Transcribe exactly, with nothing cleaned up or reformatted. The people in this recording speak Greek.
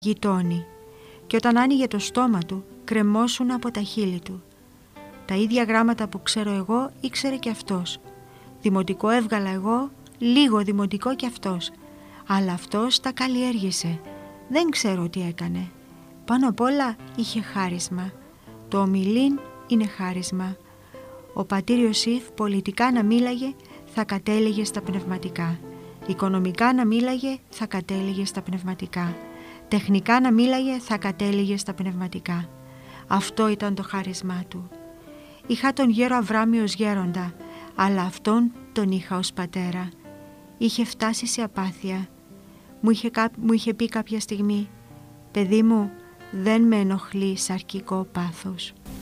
γειτόνι, και όταν άνοιγε το στόμα του κρεμόσουν από τα χείλη του. Τα ίδια γράμματα που ξέρω εγώ ήξερε και αυτός. Δημοτικό έβγαλα εγώ, λίγο δημοτικό κι αυτός. Αλλά αυτός τα καλλιέργησε. Δεν ξέρω τι έκανε. Πάνω απ' όλα είχε χάρισμα. Το ομιλήν είναι χάρισμα. Ο πατήρ Ιωσήφ πολιτικά να μίλαγε θα κατέληγε στα πνευματικά. Οικονομικά να μίλαγε θα κατέληγε στα πνευματικά. Τεχνικά να μίλαγε θα κατέληγε στα πνευματικά. Αυτό ήταν το χάρισμά του. Είχα τον γέρο Αβράμι ως γέροντα, αλλά αυτόν τον είχα ως πατέρα. Είχε φτάσει σε απάθεια. Μου είχε, κά... μου είχε πει κάποια στιγμή: «Παιδί μου, δεν με ενοχλεί σαρκικό πάθος».